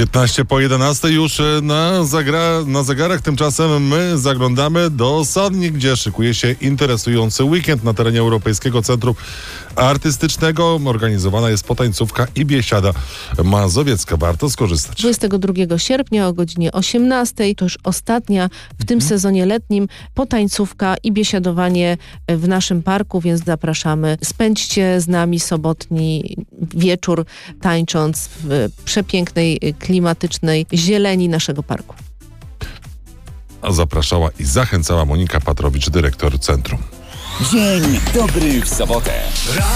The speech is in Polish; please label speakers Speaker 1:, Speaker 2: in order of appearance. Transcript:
Speaker 1: 15 po 11 już na zegarach. Tymczasem my zaglądamy do Sodni, gdzie szykuje się interesujący weekend na terenie Europejskiego Centrum Artystycznego. Organizowana jest potańcówka i biesiada mazowiecka. Warto skorzystać.
Speaker 2: 22 sierpnia o godzinie 18, to już ostatnia w tym sezonie letnim potańcówka i biesiadowanie w naszym parku, więc zapraszamy. Spędźcie z nami sobotni wieczór tańcząc w przepięknej, klimatycznej zieleni naszego parku.
Speaker 1: A zapraszała i zachęcała Monika Patrowicz, dyrektor centrum.
Speaker 3: Dzień dobry w sobotę.